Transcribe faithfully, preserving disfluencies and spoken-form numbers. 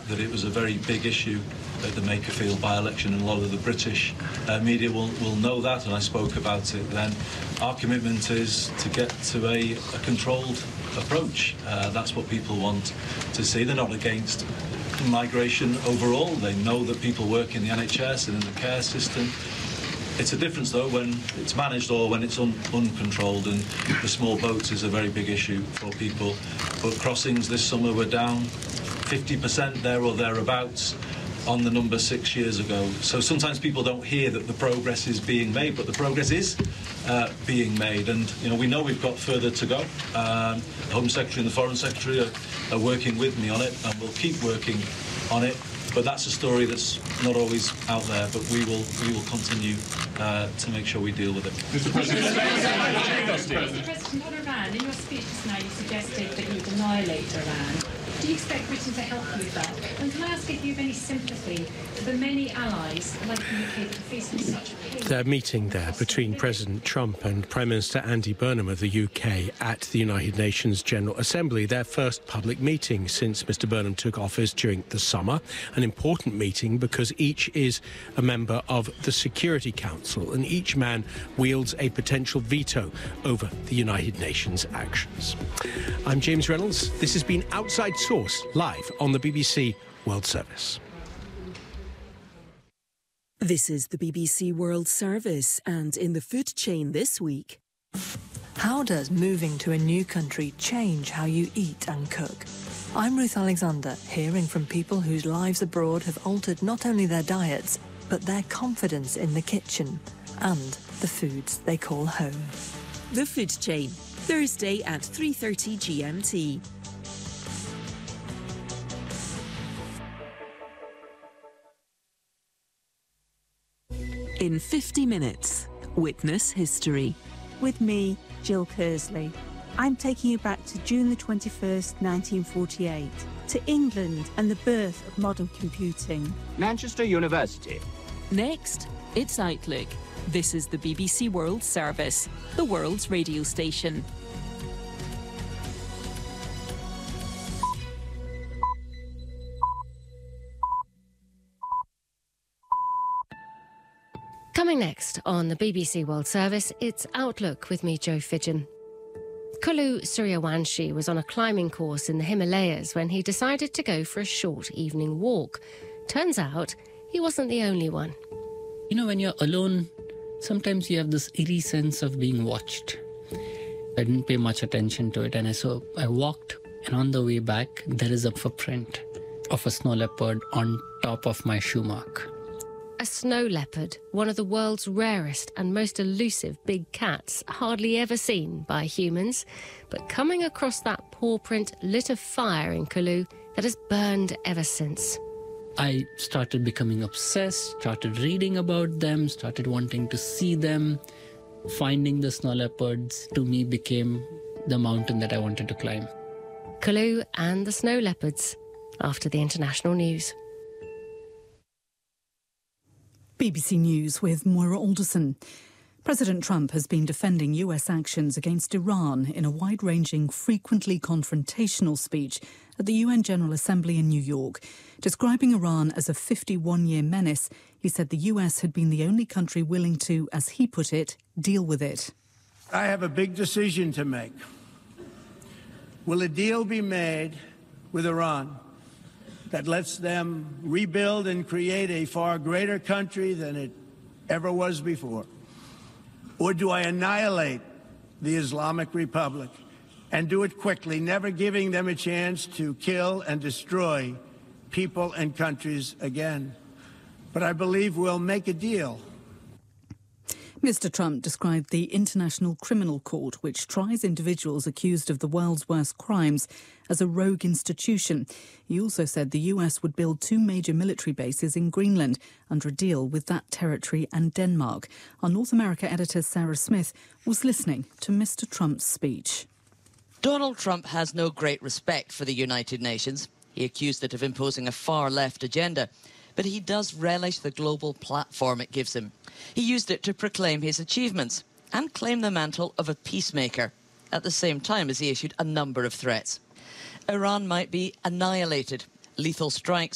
that it was a very big issue at the Makerfield by-election, and a lot of the British uh, media will, will know that, and I spoke about it then. Our commitment is to get to a, a controlled approach. Uh, that's what people want to see. They're not against migration overall. They know that people work in the N H S and in the care system. It's a difference, though, when it's managed or when it's un uncontrolled, and the small boats is a very big issue for people. But crossings this summer were down fifty percent there or thereabouts on the number six years ago. So sometimes people don't hear that the progress is being made, but the progress is uh, being made. And, you know, we know we've got further to go. Um, the Home Secretary and the Foreign Secretary are, are working with me on it, and we'll keep working on it. But that's a story that's not always out there, but we will we will continue uh, to make sure we deal with it. Mister President, Mister President, on Iran, in your speech just now you suggested that you'd annihilate Iran. Do you expect Britain to help you with that? And can I ask if you have any sympathy for the many allies like the U K that are facing such pain? They're meeting there between President Trump and Prime Minister Andy Burnham of the U K at the United Nations General Assembly, their first public meeting since Mister Burnham took office during the summer. An important meeting because each is a member of the Security Council and each man wields a potential veto over the United Nations actions. I'm James Reynolds. This has been Outside Source, live on the B B C World Service. This is the B B C World Service, and in the food chain this week. How does moving to a new country change how you eat and cook? I'm Ruth Alexander, hearing from people whose lives abroad have altered not only their diets, but their confidence in the kitchen and the foods they call home. The food chain, Thursday at three thirty G M T. In fifty minutes, witness history. With me, Jill Kersley. I'm taking you back to June the twenty-first, nineteen forty-eight, to England and the birth of modern computing. Manchester University. Next, it's Outlook. This is the B B C World Service, the world's radio station. Coming next on the B B C World Service, it's Outlook with me, Jo Fidgen. Kulu Suryawanshi was on a climbing course in the Himalayas when he decided to go for a short evening walk. Turns out he wasn't the only one. You know, when you're alone, sometimes you have this eerie sense of being watched. I didn't pay much attention to it, and I so I walked, and on the way back, there is a footprint of a snow leopard on top of my shoe mark. A snow leopard, one of the world's rarest and most elusive big cats, hardly ever seen by humans. But coming across that paw print lit a fire in Kulu that has burned ever since. I started becoming obsessed, started reading about them, started wanting to see them. Finding the snow leopards, to me, became the mountain that I wanted to climb. Kulu and the snow leopards, after the international news. B B C News with Moira Alderson. President Trump has been defending U S actions against Iran in a wide-ranging, frequently confrontational speech at the U N General Assembly in New York. Describing Iran as a fifty-one-year menace, he said the U S had been the only country willing to, as he put it, deal with it. I have a big decision to make. Will a deal be made with Iran that lets them rebuild and create a far greater country than it ever was before? Or do I annihilate the Islamic Republic and do it quickly, never giving them a chance to kill and destroy people and countries again? But I believe we'll make a deal. Mister Trump described the International Criminal Court, which tries individuals accused of the world's worst crimes, as a rogue institution. He also said the U S would build two major military bases in Greenland under a deal with that territory and Denmark. Our North America editor Sarah Smith was listening to Mister Trump's speech. Donald Trump has no great respect for the United Nations. He accused it of imposing a far-left agenda. But he does relish the global platform it gives him. He used it to proclaim his achievements and claim the mantle of a peacemaker, at the same time as he issued a number of threats. Iran might be annihilated. Lethal strikes